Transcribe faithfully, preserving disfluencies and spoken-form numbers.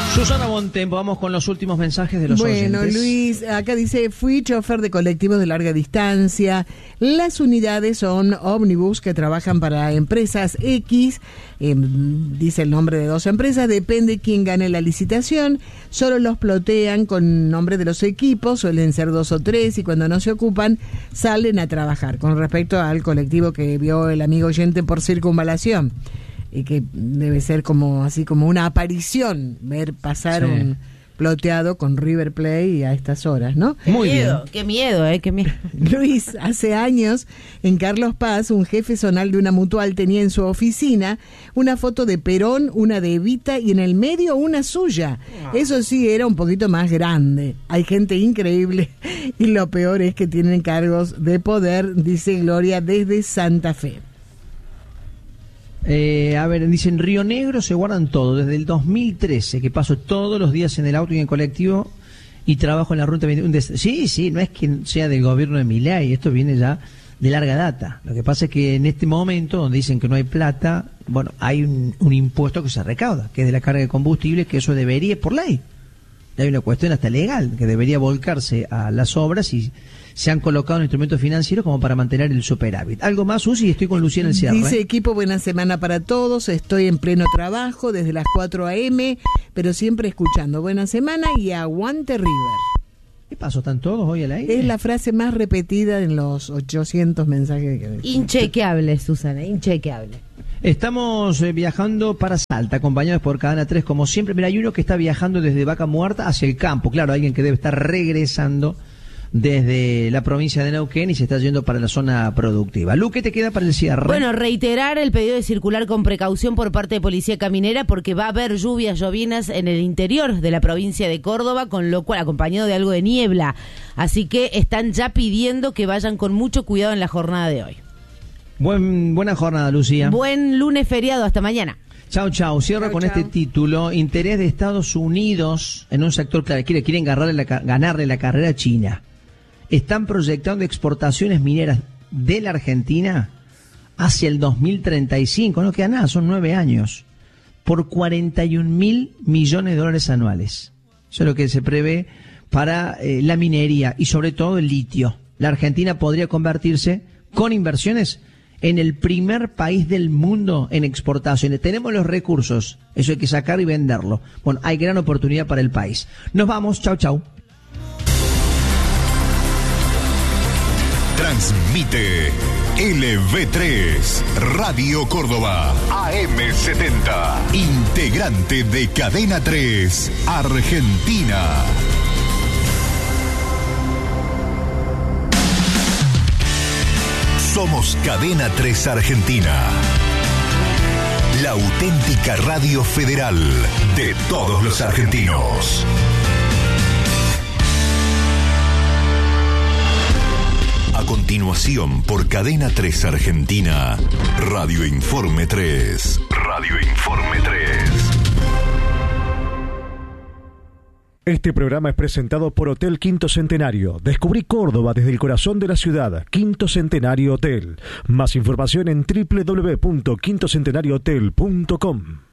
Susana Bontempo, vamos con los últimos mensajes de los bueno, oyentes. Bueno, Luis, acá dice, fui chofer de colectivos de larga distancia. Las unidades son ómnibus que trabajan para empresas X, eh, dice el nombre de dos empresas, depende quién gane la licitación, solo los plotean con nombre de los equipos, suelen ser dos o tres, y cuando no se ocupan, salen a trabajar. Con respecto al colectivo que vio el amigo oyente por circunvalación, y que debe ser como así como una aparición ver pasar sí. un ploteado con River Plate a estas horas, ¿no? Qué Muy miedo, bien. qué miedo, eh, qué miedo. Luis, hace años en Carlos Paz, un jefe zonal de una mutual tenía en su oficina una foto de Perón, una de Evita y en el medio una suya. Oh. Eso sí, era un poquito más grande. Hay gente increíble y lo peor es que tienen cargos de poder, dice Gloria desde Santa Fe. Eh, a ver, dicen Río Negro se guardan todo, desde el dos mil trece, que paso todos los días en el auto y en el colectivo y trabajo en la ruta veintiuno. Sí, sí, no es que sea del gobierno de Milei, esto viene ya de larga data. Lo que pasa es que en este momento, donde dicen que no hay plata, bueno, hay un, un impuesto que se recauda, que es de la carga de combustible, que eso debería, por ley, hay una cuestión hasta legal, que debería volcarse a las obras y se han colocado en instrumentos financieros como para mantener el superávit. Algo más, Susi, estoy con Lucía en el cierre. Dice, equipo, buena semana para todos, estoy en pleno trabajo desde las cuatro a eme, pero siempre escuchando. Buena semana y aguante River. ¿Qué pasó? ¿Están todos hoy al aire? Es la frase más repetida en los ochocientos mensajes que... Inchequeable, Susana, inchequeable. Estamos eh, viajando para Salta, acompañados por Cadena tres, como siempre. Mira, hay uno que está viajando desde Vaca Muerta hacia el campo. Claro, alguien que debe estar regresando desde la provincia de Neuquén y se está yendo para la zona productiva. Lu, ¿qué te queda para el cierre? Bueno, reiterar el pedido de circular con precaución por parte de Policía Caminera porque va a haber lluvias llovinas en el interior de la provincia de Córdoba, con lo cual acompañado de algo de niebla. Así que están ya pidiendo que vayan con mucho cuidado en la jornada de hoy. Buen, buena jornada, Lucía. Buen lunes feriado, hasta mañana. Chau, chau. Cierro chau, con chau. Este título. Interés de Estados Unidos en un sector clave. Quieren, quieren ganarle la, ganarle la carrera a China. Están proyectando exportaciones mineras de la Argentina hacia el dos mil treinta y cinco. No queda nada, son nueve años. Por cuarenta y un mil millones de dólares anuales. Eso es lo que se prevé para eh, la minería y sobre todo el litio. La Argentina podría convertirse con inversiones en el primer país del mundo en exportaciones. Tenemos los recursos, eso hay que sacar y venderlo. Bueno, hay gran oportunidad para el país. Nos vamos, chau, chau. Transmite L V tres, Radio Córdoba, A M setenta, integrante de Cadena tres, Argentina. Somos Cadena tres Argentina, la auténtica radio federal de todos los argentinos. A continuación, por Cadena tres Argentina, Radio Informe tres. Radio Informe tres. Este programa es presentado por Hotel Quinto Centenario. Descubrí Córdoba desde el corazón de la ciudad. Quinto Centenario Hotel. Más información en doble u doble u doble u punto quinto centenario hotel punto com.